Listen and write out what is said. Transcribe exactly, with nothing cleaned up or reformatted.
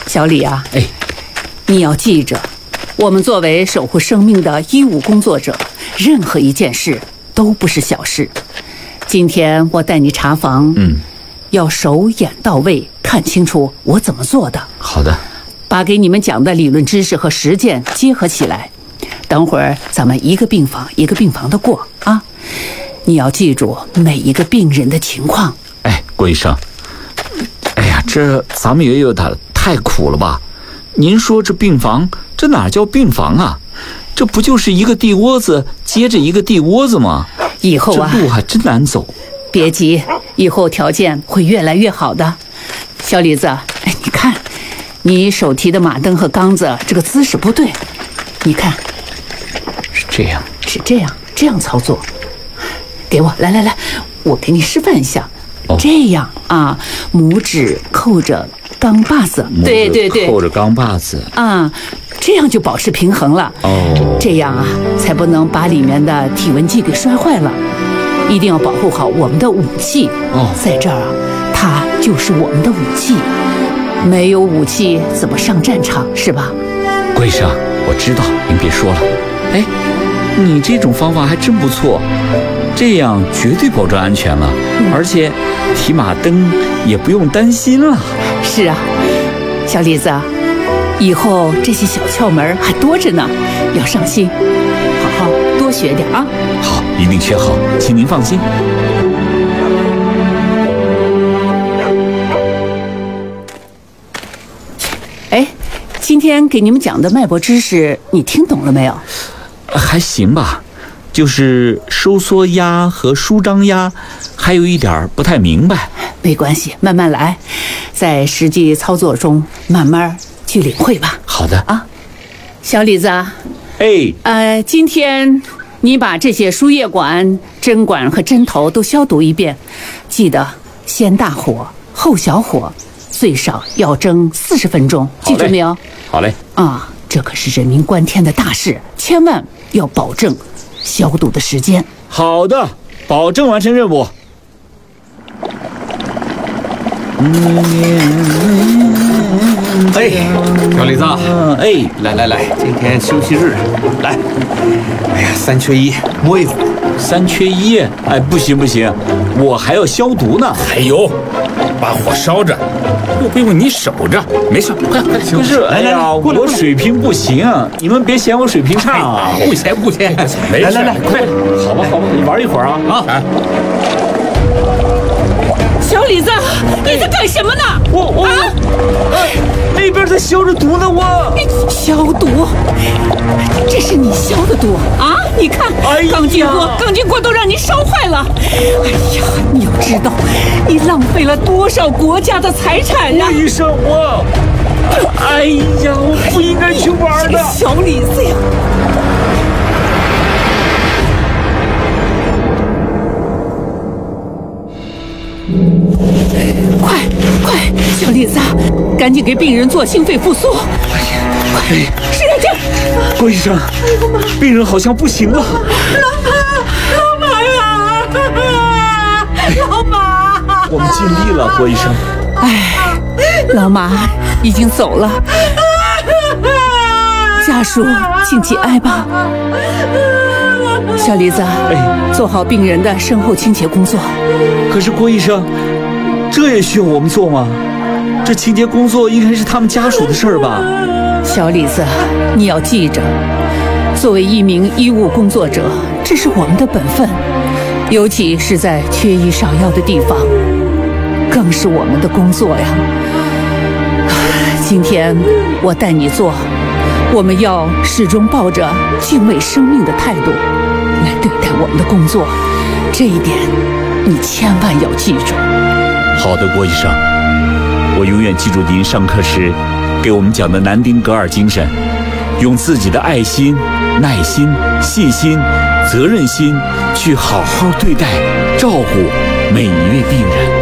小李啊， 哎， 你要记着，我们作为守护生命的医务工作者，任何一件事都不是小事。今天我带你查房， 嗯， 要手眼到位，看清楚我怎么做的。 好的， 把给你们讲的理论知识和实践结合起来。等会儿咱们一个病房一个病房的过啊，你要记住每一个病人的情况。 哎，郭医生，哎呀，这咱们也有点太苦了吧？您说这病房，这哪叫病房啊？这不就是一个地窝子接着一个地窝子吗？ 以后啊， 这路还真难走。 别急，以后条件会越来越好的。小李子，哎，你看，你手提的马灯和缸子这个姿势不对，你看， 是这样， 是这样，这样操作。给我，来来来，我给你示范一下。哦、这样啊，拇指扣着钢把子，对对对， 扣着钢把子啊，这样就保持平衡了。 哦， 这样啊，才不能把里面的体温计给摔坏了。一定要保护好我们的武器。 哦， 在这儿啊，它就是我们的武器。没有武器怎么上战场，是吧？ 郭医生，我知道，您别说了。哎，你这种方法还真不错，这样绝对保证安全了，嗯、而且提马灯也不用担心了。 是啊，小李子，以后这些小窍门还多着呢，要上心，好好多学点啊。 好，一定学好，请您放心。 哎，今天给你们讲的脉搏知识，你听懂了没有？ 还行吧，就是收缩压和舒张压，还有一点不太明白。 没关系，慢慢来，在实际操作中慢慢去领会吧。 好的啊，小李子， 哎， 呃，今天你把这些输液管、针管和针头都消毒一遍，记得先大火后小火，最少要蒸四十分钟，记住没有？ 好嘞。 啊，这可是人命关天的大事，千万要保证消毒的时间。 好的，保证完成任务。 哎，小李子， 哎， 来来来，今天休息日，来。哎呀，三缺一，摸一会儿。 三缺一，哎，不行不行，我还要消毒呢。 还有，把火烧着，又不用你守着，没事，快快不是，哎呀，我水平不行，你们别嫌我水平差啊。 不嫌不嫌， 没事， 来来来，快， 好吧好吧，你玩一会儿啊啊。 小李子，你在干什么呢？ 我我啊，哎，那边在消着毒呢，我消毒，这是你消的毒啊！你看， 哎呀， 钢筋锅、钢筋锅都让你烧坏了。哎呀，你要知道，你浪费了多少国家的财产呀！ 医生，我，哎呀，我不应该去玩的。 小李子呀！快快，小李子，赶紧给病人做心肺复苏！ 哎呀， 快，使点劲！ 郭医生，病人好像不行了。 老马呀，老马！ 我们尽力了，郭医生。 哎，老马已经走了，家属请节哀吧。小李子， 哎， 做好病人的身后清洁工作。 可是郭医生，这也需要我们做吗？这清洁工作应该是他们家属的事儿吧？ 小李子，你要记着，作为一名医务工作者，这是我们的本分，尤其是在缺医少药的地方，更是我们的工作呀。今天我带你做，我们要始终抱着敬畏生命的态度来对待我们的工作，这一点你千万要记住。 好的，郭医生，我永远记住您上课时给我们讲的南丁格尔精神，用自己的爱心、耐心、细心、责任心去好好对待、照顾每一位病人。